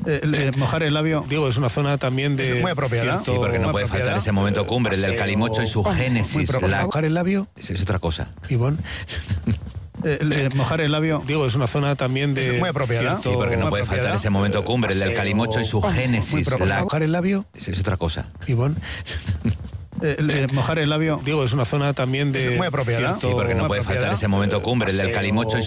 Mojar el labio. Digo, es una zona también de... Es muy apropiada. Sí, porque no puede faltar ese momento cumbre, el del calimocho y su génesis. Mojar el labio, Es otra cosa. Ivonne. Mojar el labio. Digo, es una zona también de... Es muy apropiada. Sí, porque no puede faltar ese momento cumbre, el del calimocho y su génesis. Mojar el labio, Es otra cosa. Ivonne. Mojar el labio. Digo, es una zona también de... Es muy apropiada. Sí, porque no puede faltar ese momento cumbre, el del calimocho y